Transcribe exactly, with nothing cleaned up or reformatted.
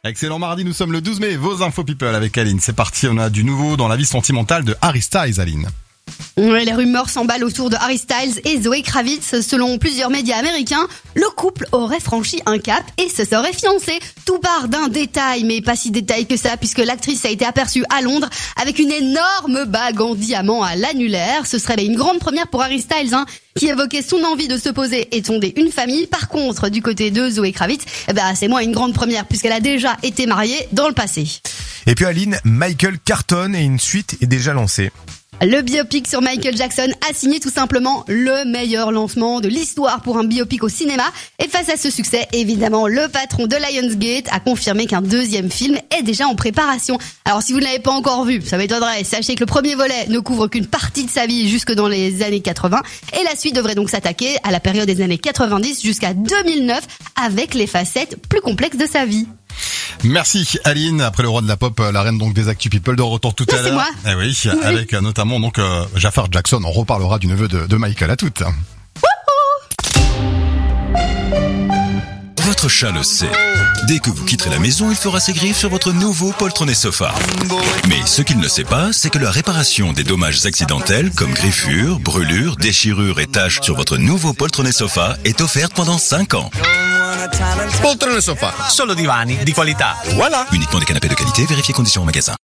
Excellent mardi, nous sommes le douze mai, vos infos people avec Aline. C'est parti, on a du nouveau dans la vie sentimentale de Harry Styles, Aline. Ouais, les rumeurs s'emballent autour de Harry Styles et Zoé Kravitz. Selon plusieurs médias américains, le couple aurait franchi un cap et se serait fiancé. Tout part d'un détail, mais pas si détail que ça, puisque l'actrice a été aperçue à Londres avec une énorme bague en diamant à l'annulaire. Ce serait une grande première pour Harry Styles, hein, qui évoquait son envie de se poser et de fonder une famille. Par contre, du côté de Zoé Kravitz, eh ben, c'est moins une grande première, puisqu'elle a déjà été mariée dans le passé. Et puis Aline, Michael cartonne et une suite est déjà lancée. Le biopic sur Michael Jackson a signé tout simplement le meilleur lancement de l'histoire pour un biopic au cinéma. Et face à ce succès, évidemment, le patron de Lionsgate a confirmé qu'un deuxième film est déjà en préparation. Alors si vous ne l'avez pas encore vu, ça m'étonnerait, sachez que le premier volet ne couvre qu'une partie de sa vie jusque dans les années quatre-vingts. Et la suite devrait donc s'attaquer à la période des années quatre-vingt-dix jusqu'à deux mille neuf avec les facettes plus complexes de sa vie. Merci Aline, après le roi de la pop, la reine donc des Actu People, de retour tout à C'est l'heure. moi. Eh oui, Oui. avec euh, notamment donc euh, Jafar Jackson, on reparlera du neveu de, de Michael, à toutes. Votre chat le sait. Dès que vous quitterez la maison, il fera ses griffes sur votre nouveau poltronné sofa. Mais ce qu'il ne sait pas, c'est que la réparation des dommages accidentels, comme griffures, brûlures, déchirures et taches sur votre nouveau poltronné sofa, est offerte pendant cinq ans. Poltrone sofa, solo divani di qualità. Voilà. Uniquement des canapés de qualité, vérifiez conditions en magasin.